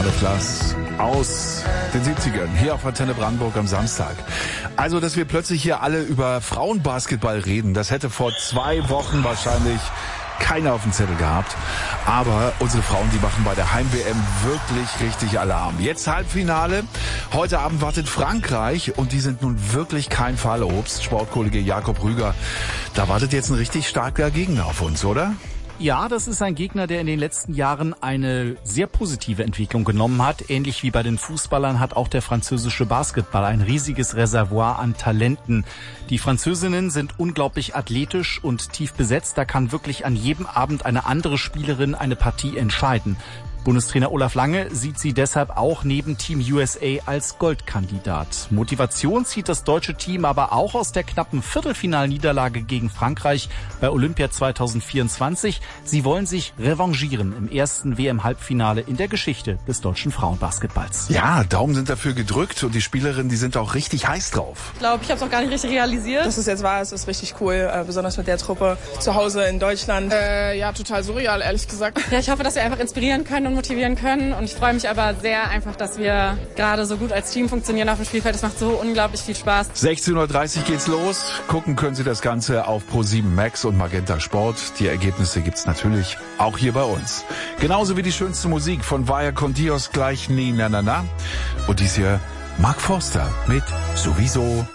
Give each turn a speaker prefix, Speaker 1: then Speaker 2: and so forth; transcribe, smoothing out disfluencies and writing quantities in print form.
Speaker 1: Masterclass aus den 70ern, hier auf Antenne Brandenburg am Samstag. Also, dass wir plötzlich hier alle über Frauenbasketball reden, das hätte vor 2 Wochen wahrscheinlich keiner auf dem Zettel gehabt. Aber unsere Frauen, die machen bei der Heim-WM wirklich richtig Alarm. Jetzt Halbfinale. Heute Abend wartet Frankreich und die sind nun wirklich kein Fallobst. Sportkollege Jakob Rüger, da wartet jetzt ein richtig starker Gegner auf uns, oder?
Speaker 2: Ja, das ist ein Gegner, der in den letzten Jahren eine sehr positive Entwicklung genommen hat. Ähnlich wie bei den Fußballern hat auch der französische Basketball ein riesiges Reservoir an Talenten. Die Französinnen sind unglaublich athletisch und tief besetzt. Da kann wirklich an jedem Abend eine andere Spielerin eine Partie entscheiden. Bundestrainer Olaf Lange sieht sie deshalb auch neben Team USA als Goldkandidat. Motivation zieht das deutsche Team aber auch aus der knappen Viertelfinalniederlage gegen Frankreich bei Olympia 2024. Sie wollen sich revanchieren im ersten WM-Halbfinale in der Geschichte des deutschen Frauenbasketballs.
Speaker 1: Ja, Daumen sind dafür gedrückt und die Spielerinnen, die sind auch richtig heiß drauf.
Speaker 3: Ich glaube, ich habe es auch gar nicht richtig realisiert.
Speaker 4: Dass es jetzt war, es ist richtig cool, besonders mit der Truppe zu Hause in Deutschland.
Speaker 5: Ja, total surreal, ehrlich gesagt.
Speaker 3: Ja, ich hoffe, dass wir einfach inspirieren können und motivieren können. Und ich freue mich aber sehr einfach, dass wir gerade so gut als Team funktionieren auf dem Spielfeld. Es macht so unglaublich viel Spaß.
Speaker 1: 16:30 Uhr geht's los. Gucken können Sie das Ganze auf Pro7 Max und Magenta Sport. Die Ergebnisse gibt's natürlich auch hier bei uns. Genauso wie die schönste Musik von Vaya con Dios gleich Nie Na Na Na. Und dies hier Mark Forster mit Sowieso.